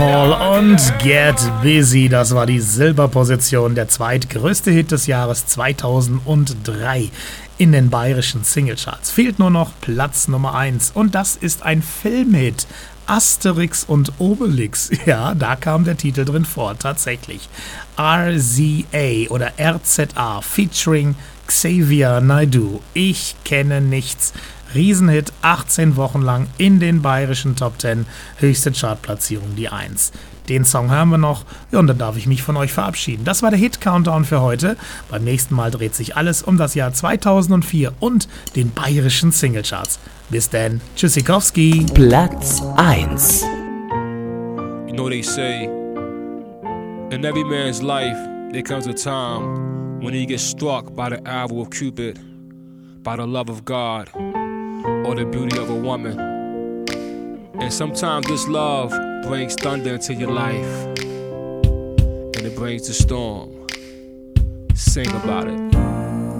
Paul und Get Busy, das war die Silberposition, der zweitgrößte Hit des Jahres 2003 in den bayerischen Singlecharts. Fehlt nur noch Platz Nummer 1 und das ist ein Filmhit. Asterix und Obelix, ja, da kam der Titel drin vor, tatsächlich. RZA oder RZA featuring Xavier Naidoo. Ich kenne nichts. Riesenhit, 18 Wochen lang in den bayerischen Top 10, höchste Chartplatzierung die 1. Den Song hören wir noch, ja, und dann darf ich mich von euch verabschieden. Das war der Hit-Countdown für heute. Beim nächsten Mal dreht sich alles um das Jahr 2004 und den bayerischen Singlecharts. Bis dann, Tschüssikowski. Platz 1. You know they say, in every man's life, there comes a time when he gets struck by the arrow of Cupid, by the love of God, or the beauty of a woman. And sometimes this love brings thunder into your life, and it brings the storm. Sing about it.